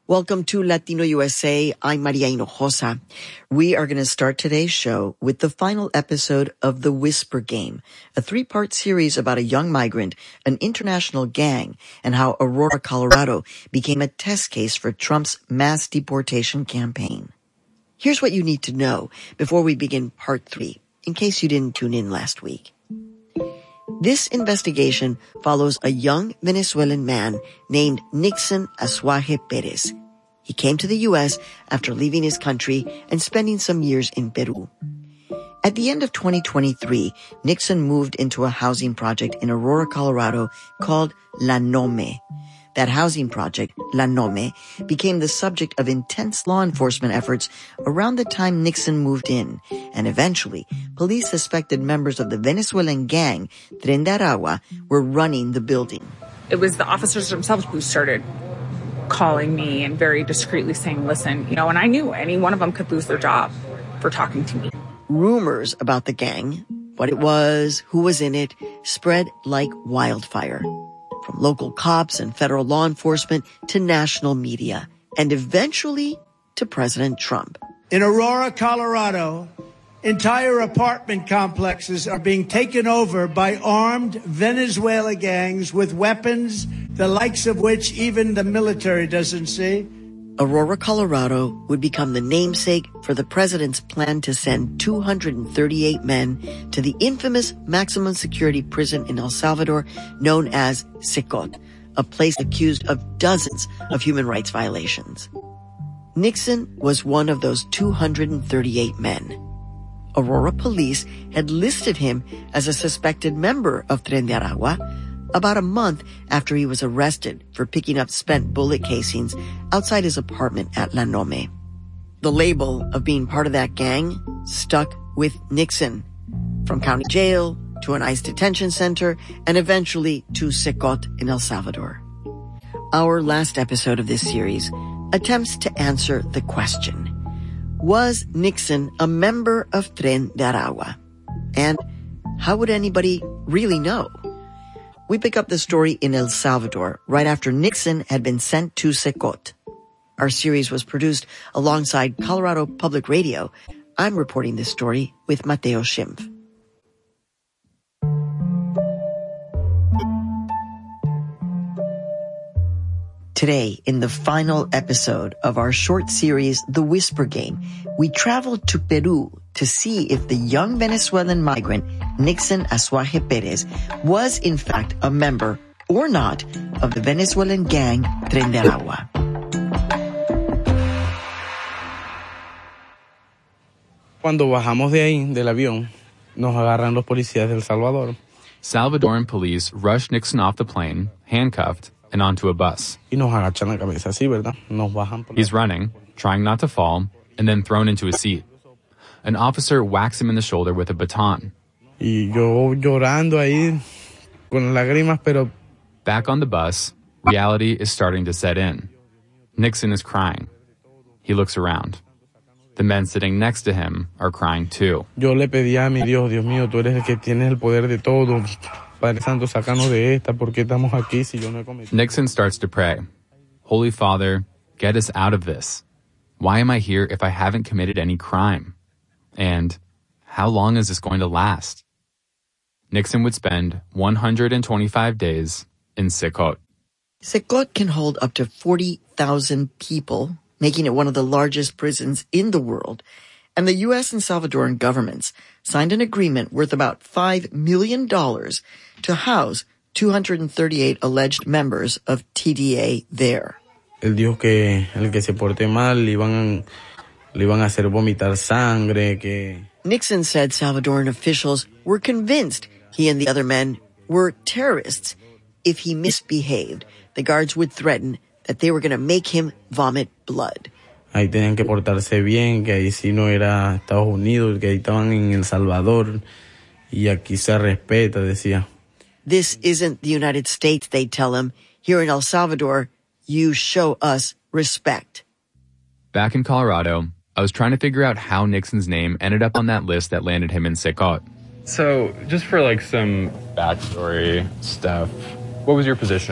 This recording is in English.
Welcome to Latino USA. I'm Maria Hinojosa. We are going to start today's show with the final episode of The Whisper Game, a 3-part series about a young migrant, an international gang, and how Aurora, Colorado became a test case for Trump's mass deportation campaign. Here's what you need to know before we begin part 3, in case you didn't tune in last week. This investigation follows a young Venezuelan man named Nixon Azuaje Perez. He came to the U.S. after leaving his country and spending some years in Peru. At the end of 2023, Nixon moved into a housing project in Aurora, Colorado called La Nome. That housing project, La Nome, became the subject of intense law enforcement efforts around the time Nixon moved in, and eventually, police suspected members of the Venezuelan gang, Tren de Aragua, were running the building. It was the officers themselves who started calling me and very discreetly saying, listen, and I knew any one of them could lose their job for talking to me. Rumors about the gang, what it was, who was in it, spread like wildfire. From local cops and federal law enforcement to national media, and eventually to President Trump. In Aurora, Colorado, entire apartment complexes are being taken over by armed Venezuela gangs with weapons, the likes of which even the military doesn't see. Aurora, Colorado would become the namesake for the president's plan to send 238 men to the infamous maximum security prison in El Salvador known as Secot, a place accused of dozens of human rights violations. Nixon was one of those 238 men. Aurora police had listed him as a suspected member of Tren de Aragua about a month after he was arrested for picking up spent bullet casings outside his apartment at La Nome. The label of being part of that gang stuck with Nixon, from county jail to an ICE detention center and eventually to Secot in El Salvador. Our last episode of this series attempts to answer the question, was Nixon a member of Tren de Aragua? And how would anybody really know? We pick up the story in El Salvador right after Nixon had been sent to Secot. Our series was produced alongside Colorado Public Radio. I'm reporting this story with Mateo Schimpf. Today, in the final episode of our short series, The Whisper Game, we traveled to Peru to see if the young Venezuelan migrant Nixon Azuaje Perez was in fact a member or not of the Venezuelan gang Tren de Aragua. Cuando bajamos de ahí, del avión, nos agarran los policías de El Salvador. Salvadoran police rushed Nixon off the plane, handcuffed, and onto a bus. Y nos agachan la cabeza así, ¿verdad? Nos bajan por He's running, trying not to fall, and then thrown into a seat. An officer whacks him in the shoulder with a baton. Y yo llorando ahí, con lágrimas, pero... Back on the bus, reality is starting to set in. Nixon is crying. He looks around. The men sitting next to him are crying too. Yo le pedí a mi Dios, Dios mío, tú eres el que tienes el poder de todo. Padre Santo, sácanos de esta, ¿por qué estamos aquí si yo no he cometido? Nixon starts to pray. Holy Father, get us out of this. Why am I here if I haven't committed any crime? And how long is this going to last? Nixon would spend 125 days in Secot. Secot can hold up to 40,000 people, making it one of the largest prisons in the world. And the U.S. and Salvadoran governments signed an agreement worth about $5 million to house 238 alleged members of TDA there. Él dijo que el que se porte mal le iban a hacer vomitar sangre, que... Nixon said Salvadoran officials were convinced he and the other men were terrorists. If he misbehaved, the guards would threaten that they were going to make him vomit blood. Ahí tenían que portarse bien, que ahí sí no era Estados Unidos, que ahí estaban en El Salvador, y aquí se respeta, decía. This isn't the United States, they tell him. Here in El Salvador, you show us respect. Back in Colorado, I was trying to figure out how Nixon's name ended up on that list that landed him in Secot. So, just for some backstory stuff, what was your position?